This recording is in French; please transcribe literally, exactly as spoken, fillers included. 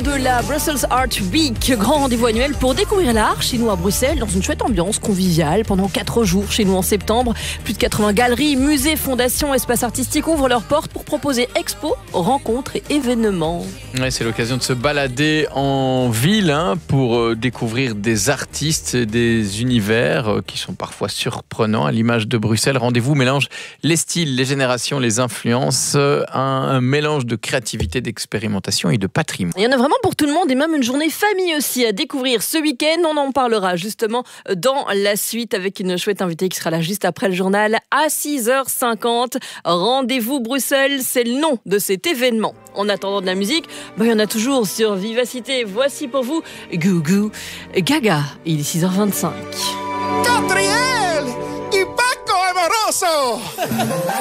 De la Brussels Art Week, grand rendez-vous annuel pour découvrir l'art chez nous à Bruxelles dans une chouette ambiance conviviale pendant quatre jours chez nous en septembre. Plus de quatre-vingts galeries, musées, fondations, espaces artistiques ouvrent leurs portes pour proposer expos, rencontres et événements. Ouais, c'est l'occasion de se balader en ville hein, pour euh, découvrir des artistes, des univers euh, qui sont parfois surprenants. À l'image de Bruxelles, rendez-vous mélange les styles, les générations, les influences, euh, un, un mélange de créativité, d'expérimentation et de patrimoine. Il y en a vraiment pour tout le monde et même une journée famille aussi à découvrir ce week-end. On en parlera justement dans la suite avec une chouette invitée qui sera là juste après le journal à six heures cinquante. Rendez-vous Bruxelles, c'est le nom de cet événement. En attendant de la musique, bah, il y en a toujours sur Vivacité. Voici pour vous Goo Goo Gaga. Il est six heures vingt-cinq. Catriel y Paco Amoroso.